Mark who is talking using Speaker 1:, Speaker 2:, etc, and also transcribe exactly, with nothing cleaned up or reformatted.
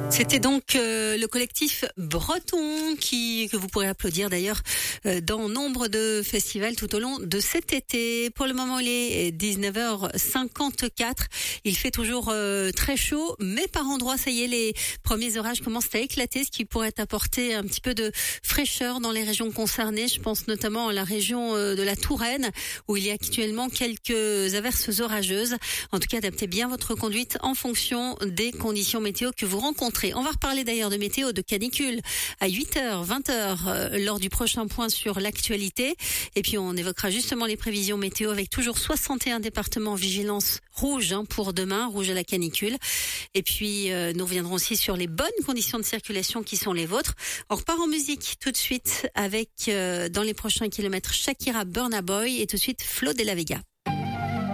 Speaker 1: C'était donc euh, le collectif breton qui que vous pourrez applaudir d'ailleurs euh, dans nombre de festivals tout au long de cet été. Pour le moment, il est dix-neuf heures cinquante-quatre. Il fait toujours euh, très chaud, mais par endroits, ça y est, les premiers orages commencent à éclater, ce qui pourrait apporter un petit peu de fraîcheur dans les régions concernées. Je pense notamment à la région euh, de la Touraine, où il y a actuellement quelques averses orageuses. En tout cas, adaptez bien votre conduite en fonction des conditions météo que vous rencontrez. On va reparler d'ailleurs de météo, de canicule à huit heures, vingt heures euh, lors du prochain point sur l'actualité. Et puis on évoquera justement les prévisions météo avec toujours soixante et un départements en vigilance rouge hein, pour demain, rouge à la canicule. Et puis euh, nous reviendrons aussi sur les bonnes conditions de circulation qui sont les vôtres. On repart en musique tout de suite avec euh, dans les prochains kilomètres Shakira, Burna Boy et tout de suite Flo de la Vega.